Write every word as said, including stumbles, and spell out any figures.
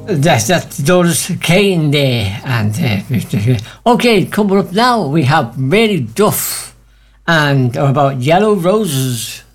That's that's Doris Kane there, and uh, okay, coming up now we have Mary Duff, and about Yellow Roses.